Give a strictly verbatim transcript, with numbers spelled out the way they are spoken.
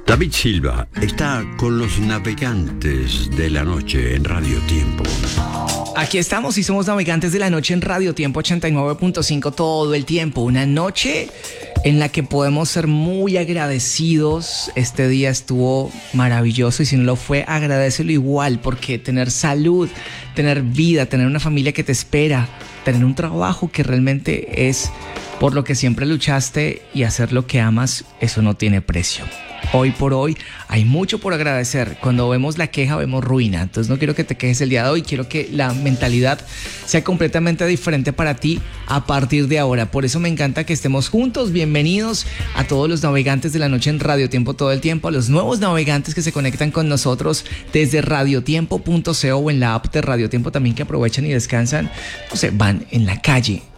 David Silva está con los navegantes de la noche en Radio Tiempo. Aquí estamos y somos navegantes de la noche en Radio Tiempo ochenta y nueve punto cinco todo el tiempo. Una noche en la que podemos ser muy agradecidos. Este día estuvo maravilloso y si no lo fue, agradécelo igual, porque tener salud, tener vida, tener una familia que te espera, tener un trabajo que realmente es por lo que siempre luchaste y hacer lo que amas, eso no tiene precio. Hoy por hoy hay mucho por agradecer. Cuando vemos la queja vemos ruina. Entonces no quiero que te quejes el día de hoy. Quiero que la mentalidad sea completamente diferente para ti a partir de ahora. Por eso me encanta que estemos juntos. Bienvenidos a todos los navegantes de la noche en Radio Tiempo todo el tiempo. A los nuevos navegantes que se conectan con nosotros desde radiotiempo punto co o en la app de Radio Tiempo también, que aprovechan y descansan. No sé, van en la calle,